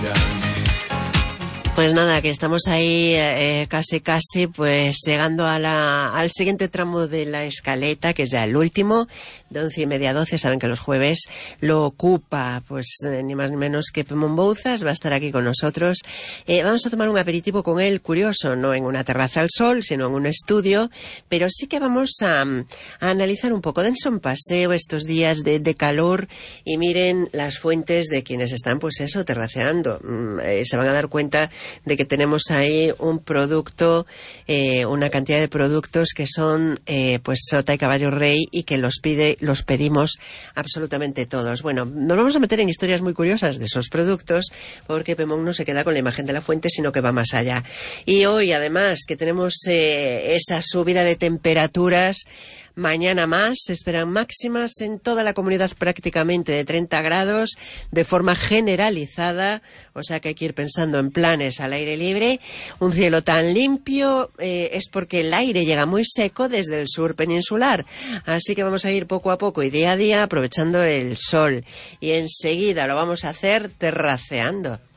Pues nada, que estamos ahí casi pues llegando al siguiente tramo de la escaleta, que es ya el último, de 11:30 a 12. Saben que los jueves lo ocupa, pues ni más ni menos que Pemón Bouzas. Va a estar aquí con nosotros. Vamos a tomar un aperitivo con él curioso, no en una terraza al sol, sino en un estudio, pero sí que vamos a analizar un poco. Dense un paseo estos días de calor y miren las fuentes de quienes están, pues eso, terraceando. Se van a dar cuenta de que tenemos ahí un producto, una cantidad de productos que son pues sota y caballo rey, y que los pedimos absolutamente todos. Bueno, nos vamos a meter en historias muy curiosas de esos productos, porque Pemón no se queda con la imagen de la fuente, sino que va más allá. Y hoy, además, que tenemos esa subida de temperaturas. Mañana más, se esperan máximas en toda la comunidad prácticamente de 30 grados, de forma generalizada, o sea que hay que ir pensando en planes al aire libre. Un cielo tan limpio es porque el aire llega muy seco desde el sur peninsular, así que vamos a ir poco a poco y día a día aprovechando el sol, y enseguida lo vamos a hacer terraceando.